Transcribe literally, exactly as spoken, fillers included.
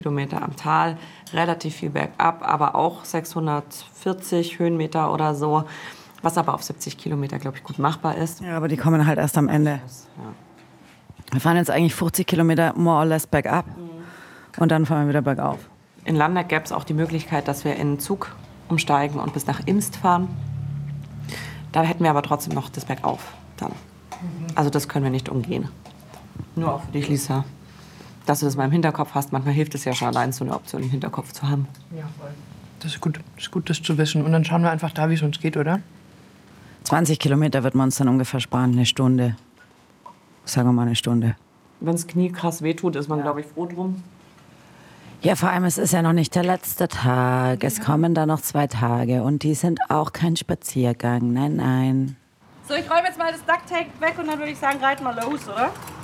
Kilometer am Tal, relativ viel bergab, aber auch sechshundertvierzig Höhenmeter oder so, was aber auf siebzig Kilometer, glaube ich, gut machbar ist. Ja, aber die kommen halt erst am Ende. Ja. Wir fahren jetzt eigentlich fünfzig Kilometer more or less bergab und dann fahren wir wieder bergauf. In Landeck gäbe es auch die Möglichkeit, dass wir in einen Zug umsteigen und bis nach Imst fahren. Da hätten wir aber trotzdem noch das Bergauf dann. Also das können wir nicht umgehen. Nur auch für dich, Lisa, dass du das mal im Hinterkopf hast. Manchmal hilft es ja schon allein, so eine Option im Hinterkopf zu haben. Ja, voll. Das ist gut, das ist gut, das zu wissen. Und dann schauen wir einfach da, wie es uns geht, oder? zwanzig Kilometer wird man uns dann ungefähr sparen, eine Stunde. Sagen wir mal eine Stunde. Wenn das Knie krass wehtut, ist man, ja. glaube ich, froh drum. Ja, vor allem, es ist ja noch nicht der letzte Tag. Es kommen da noch zwei Tage und die sind auch kein Spaziergang. Nein, nein. So, ich räume jetzt mal das Ducktape weg und dann würde ich sagen, reiten wir los, oder?